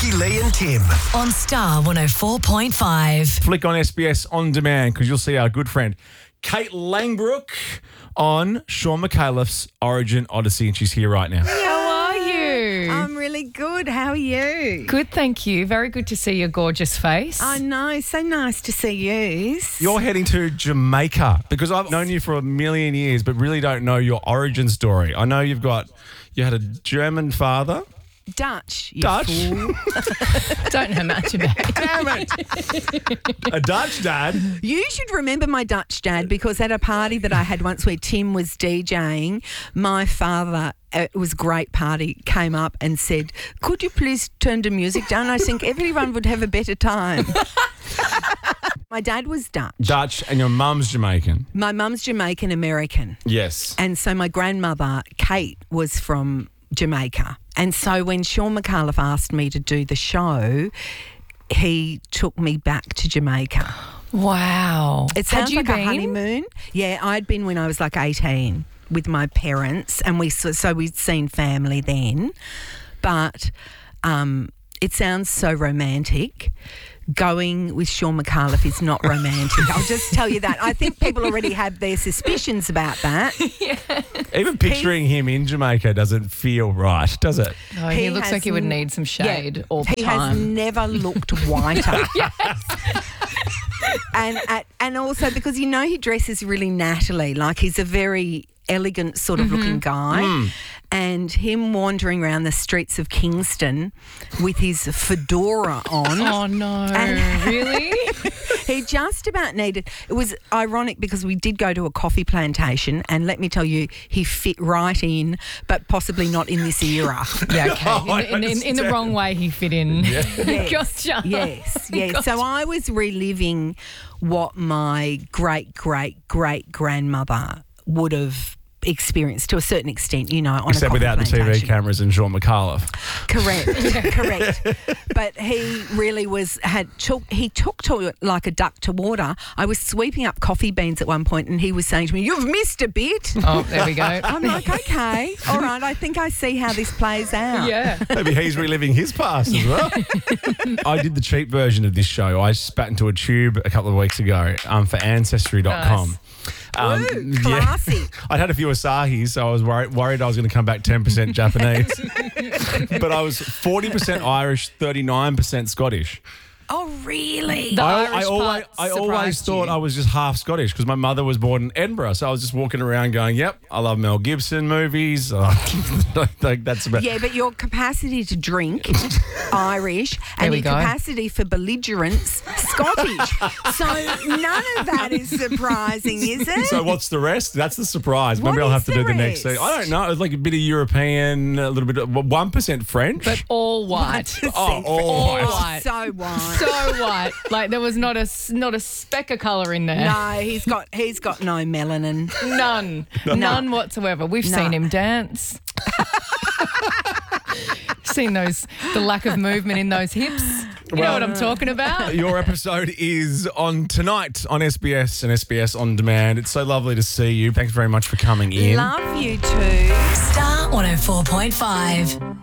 Jackie, Lee and Tim. On Star 104.5. Flick on SBS On Demand because you'll see our good friend Kate Langbrook on Sean McAuliffe's Origin Odyssey, and she's here right now. How are you? I'm really good. How are you? Good, thank you. Very good to see your gorgeous face. I know. So nice to see you. You're heading to Jamaica because I've known you for a million years but really don't know your origin story. I know you had a German father. Dutch. You Dutch? fool. Don't know much about it. Damn it. A Dutch dad. You should remember my Dutch dad because at a party that I had once where Tim was DJing, my father, it was a great party, came up and said, "Could you please turn the music down? I think everyone would have a better time." My dad was Dutch. Dutch, and your mum's Jamaican. My mum's Jamaican American. Yes. And so my grandmother, Kate, was from Jamaica. And so when Sean McAuliffe asked me to do the show, he took me back to Jamaica. Wow. It sounds like a honeymoon. Yeah, I'd been when I was like 18 with my parents, and we'd seen family then. But it sounds so romantic. Going with Sean McAuliffe is not romantic. I'll just tell you that. I think people already have their suspicions about that. Even picturing him in Jamaica doesn't feel right, does it? Oh, he looks like he would need some shade all the He time. has never looked whiter. And also because, you know, he dresses really nattily, like he's a very elegant sort of looking guy. And him wandering around the streets of Kingston with his fedora on. Oh, no. Really? He just about needed... It was ironic because we did go to a coffee plantation, and let me tell you, he fit right in, but possibly not in this era. Yeah, okay. I In the wrong way he fit in. Yes. Gotcha. Yes, yes. Gotcha. So I was reliving what my great-great-great-grandmother would have experienced to a certain extent, you know, on Except a coffee without the TV plantation. cameras and Sean McAuliffe. Correct. But he really he took to it like a duck to water. I was sweeping up coffee beans at one point and he was saying to me, "You've missed a bit." Oh, there we go. I'm like, okay, all right, I think I see how this plays out. Yeah. Maybe he's reliving his past as well. I did the cheap version of this show. I spat into a tube a couple of weeks ago for Ancestry.com. Nice. Ooh, classy. I'd had a few Asahis, so I was worried I was going to come back 10% Japanese. But I was 40% Irish, 39% Scottish. Oh, really? The I Irish always part surprised thought you. I was just half Scottish because my mother was born in Edinburgh. So I was just walking around going, yep, I love Mel Gibson movies. That's about... Yeah, but your capacity to drink, Irish, and we your go. capacity for belligerence, Scottish. So none of that is surprising, is it? So what's the rest? That's the surprise. What Maybe I'll is have to the do the next. rest? I don't know. It's like a bit of European, a little bit of 1% French. But all white. all white. white. So white. So white. Like there was not a speck of colour in there. No, he's got no melanin. None whatsoever. We've No. seen him dance. Seen the lack of movement in those hips. You know what I'm talking about? Your episode is on tonight on SBS and SBS On Demand. It's so lovely to see you. Thanks very much for coming in. Love you too. Star 104.5.